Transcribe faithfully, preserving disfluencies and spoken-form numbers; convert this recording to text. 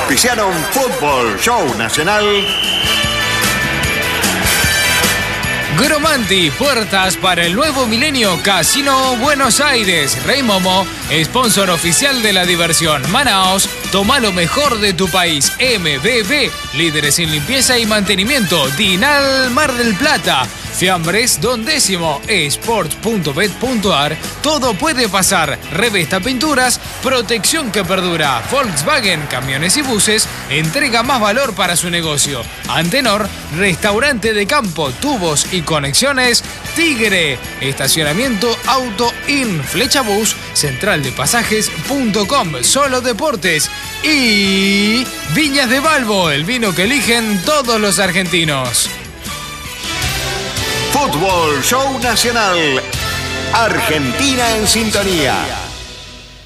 Auspiciaron Fútbol Show Nacional. Gromanti, puertas para el nuevo milenio, Casino Buenos Aires. Rey Momo, sponsor oficial de la diversión. Manaos, toma lo mejor de tu país. M B B, líderes en limpieza y mantenimiento. Dinal Mar del Plata. Fiambres Don Décimo, esports punto bet punto ar, todo puede pasar. Revesta Pinturas, protección que perdura. Volkswagen, camiones y buses, entrega más valor para su negocio. Antenor, restaurante de campo, tubos y conexiones. Tigre, estacionamiento Auto In, Flecha Bus, central de pasajes punto com, Solo Deportes y Viñas de Balbo, el vino que eligen todos los argentinos. Fútbol Show Nacional. Argentina en sintonía.